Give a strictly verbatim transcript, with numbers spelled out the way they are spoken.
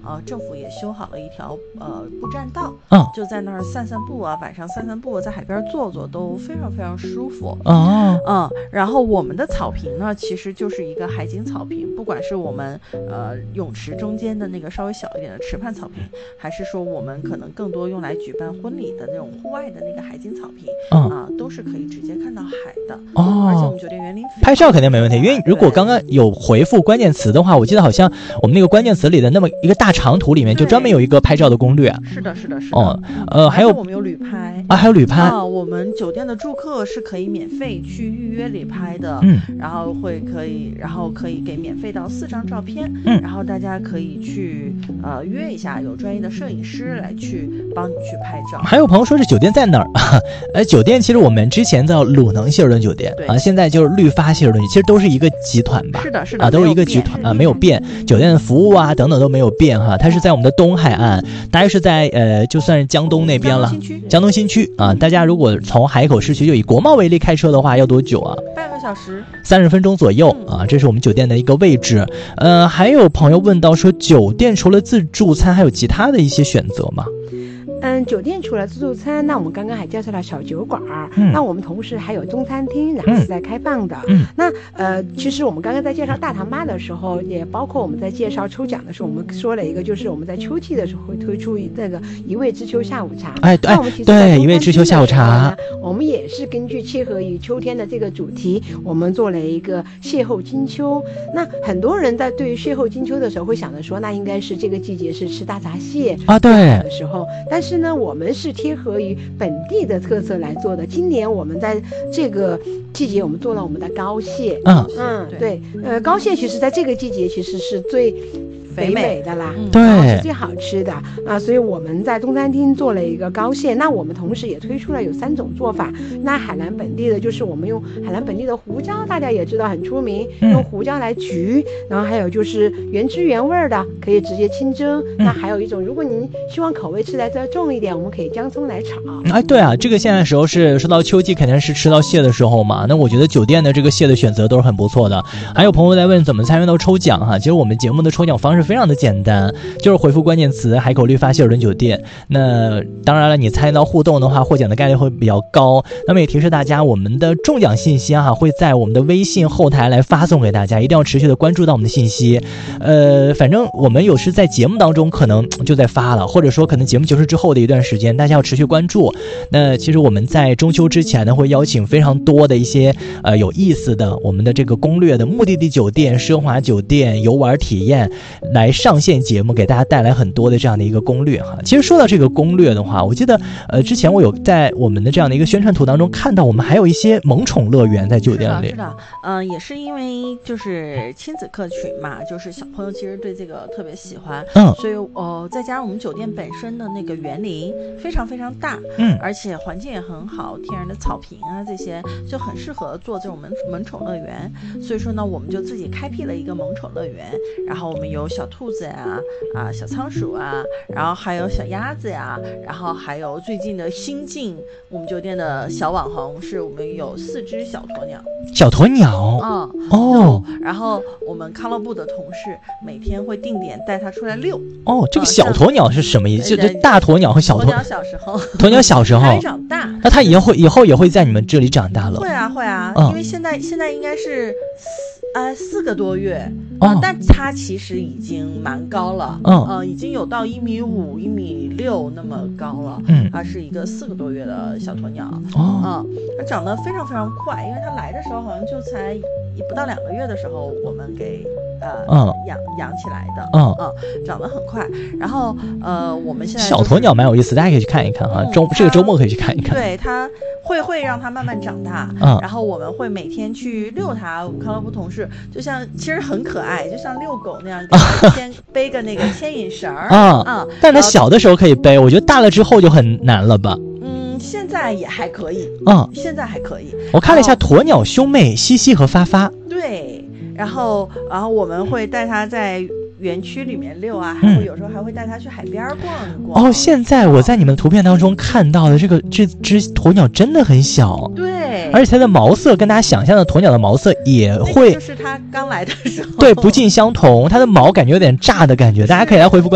呃，政府也修好了一条呃步栈道， 嗯， 就在那儿散散步啊，晚上散散步，在海边坐坐都非常非常舒服。 哦， 嗯，然后我们的草坪呢，其实就是一个海景草坪，不管是我们呃泳池中间的那个稍微小一点的池畔草坪，还是说我们可能更多用来举办婚礼的那种户外的那个海景草坪， 嗯啊，都是可以直接看到海的。 哦， 而且我们酒店园林拍照肯定没问题，因为如果刚刚有回复关键词的话，我记得好像我们那个关键词里的那么一个大长图里面，就专门有一个拍照的攻略。 是的，是的，是的。 哦，呃，还有我们有旅拍啊，还有旅拍啊，我们酒店的住客是可以免费去预约旅拍的， 嗯， 然后会可以，然后可以给免费到四张照片， 嗯， 然后大家可以去呃约一下，有专业的摄影师来去帮你去拍照。 还有朋友说这酒店在哪儿？呃，酒店其实我们之前叫鲁能希尔顿酒店啊，现在就是绿发希尔顿，其实都是一个集团吧？ 是的，是的， 啊，都是一个集团啊，没有变，酒店的服务啊等等都没有变哈。它是在我们的东海岸，大概是在呃，就算是江东那边了，江东新区啊。大家如果从海口市区就以国贸为例开车的话，要多久啊？ 半个小时， 三十分钟左右啊。这是我们酒店的一个位置。呃，还有朋友问到说，酒店除了自助餐，还有其他的一些选择吗？ 嗯，酒店除了自助餐，那我们刚刚还介绍了小酒馆， 嗯， 那我们同时还有中餐厅，然后是在开放的。 嗯， 那呃，其实我们刚刚在介绍大堂吧的时候，也包括我们在介绍抽奖的时候，我们说了一个，就是我们在秋季的时候会推出那个一味之秋下午茶。 哎，对， 那我们其实对一味之秋下午茶， 我们也是根据切合于秋天的这个主题，我们做了一个邂逅金秋。那很多人在对于邂逅金秋的时候会想着说，那应该是这个季节是吃大闸蟹啊，对的时候，但是呢，我们是贴合于本地的特色来做的。今年我们在这个季节，我们做了我们的膏蟹。 嗯嗯，对，呃，膏蟹其实在这个季节其实是最肥美的啦， 对， 然后是最好吃的啊，所以我们在东餐厅做了一个膏蟹。那我们同时也推出了有三种做法。那海南本地的就是我们用海南本地的胡椒，大家也知道很出名， 嗯、 用胡椒来焗。然后还有就是原汁原味的，可以直接清蒸。嗯、那还有一种，如果您希望口味吃的再重一点，我们可以姜葱来炒。 哎，对啊，这个现在时候是说到秋季，肯定是吃到蟹的时候嘛。那我觉得酒店的这个蟹的选择都是很不错的。还有朋友在问怎么参与到抽奖哈，其实我们节目的抽奖方式非常的简单，就是回复关键词海口绿发希尔顿酒店。那当然了，你参与到互动的话，获奖的概率会比较高。那么也提示大家，我们的中奖信息哈会在我们的微信后台来发送给大家，一定要持续的关注到我们的信息。呃，反正我们有时在节目当中可能就在发了，或者说可能节目结束之后的一段时间，大家要持续关注。那其实我们在中秋之前呢，会邀请非常多的一些呃有意思的我们的这个攻略的目的地酒店、奢华酒店游玩体验来上线节目，给大家带来很多的这样的一个攻略哈。其实说到这个攻略的话，我记得呃之前我有在我们的这样的一个宣传图当中看到，我们还有一些萌宠乐园在酒店里。 是的，嗯、呃，也是因为就是亲子客群嘛，就是小朋友其实对这个特别喜欢， 嗯， 所以呃再加上我们酒店本身的那个园林非常非常大， 嗯， 而且环境也很好，天然的草坪啊这些就很适合做这种萌萌宠乐园。所以说呢，我们就自己开辟了一个萌宠乐园，然后我们有小兔子呀、啊小仓鼠啊，然后还有小鸭子呀，然后还有最近的新进我们酒店的小网红，是我们有四只小鸵鸟。 小鸵鸟， 嗯哦， 然后我们康乐部的同事每天会定点带它出来遛。 哦，这个小鸵鸟是什么意思？ 呃、 就这大鸵鸟和小鸵鸟小时候， 鸵鸟小时候还长大， 那它以后以后也会在你们这里长大了？ 会啊会啊， 嗯、 因为现在现在应该是。呃，四个多月， 哦、 呃，但它其实已经蛮高了， 嗯， 呃，已经有到一米五、一米六那么高了， 嗯， 它是一个四个多月的小鸵鸟， 哦， 嗯，它长得非常非常快，因为它来的时候好像就才不到两个月的时候，我们给呃， 嗯， 养养起来的， 嗯嗯，长得很快，然后呃，我们现在、 就是、小鸵鸟蛮有意思，大家可以去看一看哈，嗯、周这个周末可以去看一看， 对，它会会让它慢慢长大， 嗯， 然后我们会每天去遛它，我们康乐部同事就像其实很可爱，就像遛狗那样，给它牵背个那个牵引绳儿啊啊， 但是它小的时候可以背，我觉得大了之后就很难了吧。 嗯，现在也还可以， 嗯， 现在还可以。 我看了一下鸵鸟兄妹西西和发发， 对，然后然后我们会带它在园区里面遛啊，还会有时候还会带它去海边逛一逛。 哦，现在我在你们图片当中看到的这个这只鸵鸟真的很小， 对， 而且它的毛色跟大家想象的鸵鸟的毛色也会， 就是它刚来的时候， 对，不尽相同，它的毛感觉有点炸的感觉，大家可以来回复。